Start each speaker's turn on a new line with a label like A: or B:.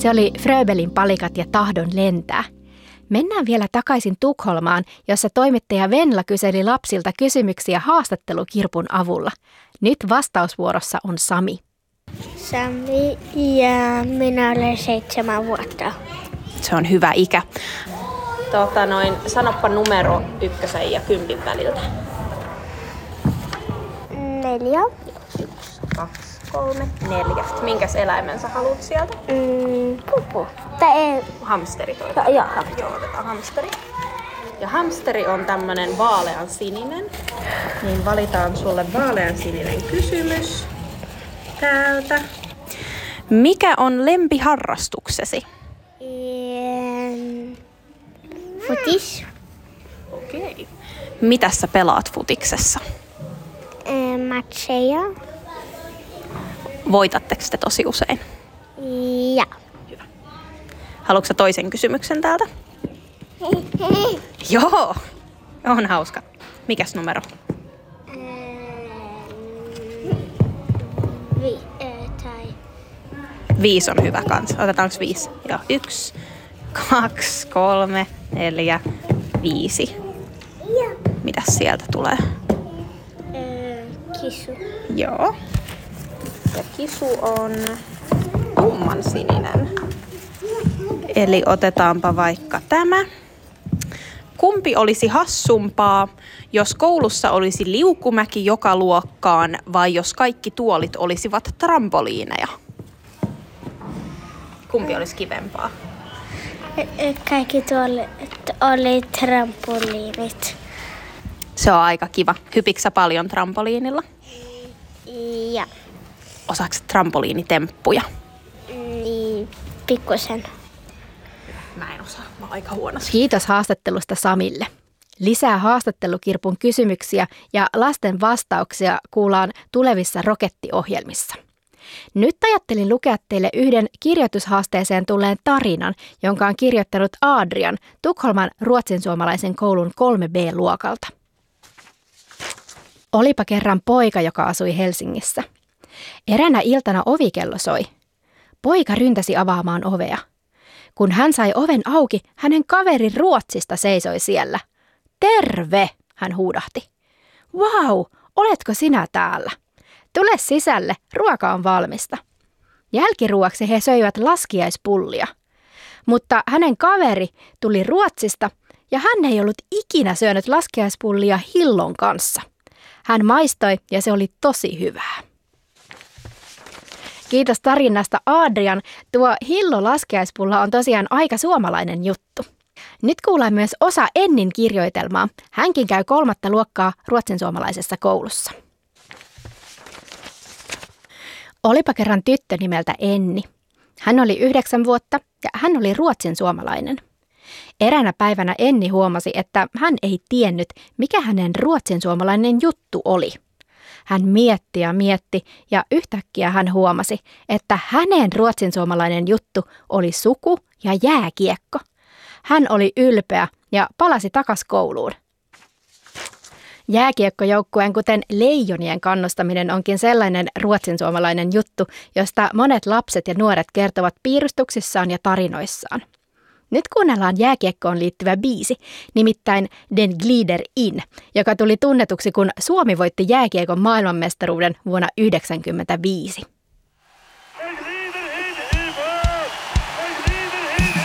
A: Se oli Fröbelin palikat ja tahdon lentää. Mennään vielä takaisin Tukholmaan, jossa toimittaja Venla kyseli lapsilta kysymyksiä haastattelukirpun avulla. Nyt vastausvuorossa on Sami.
B: Sami ja minä olen 7 vuotta.
C: Se on hyvä ikä. Sanoppa numero 1 ja 10 väliltä.
B: 4.
C: 1, 2, 3, 4. Minkäs eläimen sä haluat sieltä?
B: Pupu. Tai ei.
C: Hamsteri toi.
B: Joo.
C: Joo, otetaan hamsteri. Ja hamsteri on tämmönen vaalean sininen. Niin valitaan sulle vaalean sininen kysymys täältä. Mikä on lempiharrastuksesi?
B: Futis.
C: Okei. Mitäs sä pelaat futiksessa?
B: Matseja.
C: Voitatteko te tosi usein?
B: Ja.
C: Hyvä. Haluatko sä toisen kysymyksen täältä? Joo, on hauska. Mikäs numero? 5 on hyvä kans. Otetaanko 5? Joo, 1, 2, 3, 4, 5. Mitäs sieltä tulee?
B: Kisu.
C: Joo. Ja kisu on tummansininen. Eli otetaanpa vaikka tämä. Kumpi olisi hassumpaa, jos koulussa olisi liukumäki joka luokkaan vai jos kaikki tuolit olisivat trampoliineja? Kumpi olisi kivempaa?
B: Kaikki tuolit oli trampoliinit.
C: Se on aika kiva. Hypitkö sä paljon trampoliinilla?
B: Ja.
C: Osaatko trampoliinitemppuja?
B: Niin, pikkusen.
C: Mä en osaa. Mä oon aika huono.
A: Kiitos haastattelusta Samille. Lisää haastattelukirpun kysymyksiä ja lasten vastauksia kuullaan tulevissa Roketti-ohjelmissa. Nyt ajattelin lukea teille yhden kirjoitushaasteeseen tulleen tarinan, jonka on kirjoittanut Adrian Tukholman ruotsinsuomalaisen koulun 3B-luokalta. Olipa kerran poika, joka asui Helsingissä. Eräänä iltana ovikello soi. Poika ryntäsi avaamaan ovea. Kun hän sai oven auki, hänen kaveri Ruotsista seisoi siellä. Terve, hän huudahti. Vau, oletko sinä täällä? Tule sisälle, ruoka on valmista. Jälkiruoksi he söivät laskiaispullia. Mutta hänen kaveri tuli Ruotsista ja hän ei ollut ikinä syönyt laskiaispullia Hillon kanssa. Hän maistoi ja se oli tosi hyvää. Kiitos tarinasta Adrian. Tuo Hillo laskiaispulla on tosiaan aika suomalainen juttu. Nyt kuullaan myös osa Ennin kirjoitelmaa. Hänkin käy 3. luokkaa ruotsinsuomalaisessa koulussa. Olipa kerran tyttö nimeltä Enni. Hän oli 9 vuotta ja hän oli ruotsinsuomalainen. Eräänä päivänä Enni huomasi, että hän ei tiennyt, mikä hänen ruotsinsuomalainen juttu oli. Hän mietti ja yhtäkkiä hän huomasi, että hänen ruotsinsuomalainen juttu oli suku ja jääkiekko. Hän oli ylpeä ja palasi takaisin kouluun. Jääkiekkojoukkueen, kuten Leijonien kannustaminen, onkin sellainen ruotsinsuomalainen juttu, josta monet lapset ja nuoret kertovat piirustuksissaan ja tarinoissaan. Nyt kuunnellaan jääkiekkoon liittyvä biisi, nimittäin Den glider in, joka tuli tunnetuksi, kun Suomi voitti jääkiekon maailmanmestaruuden vuonna 1995.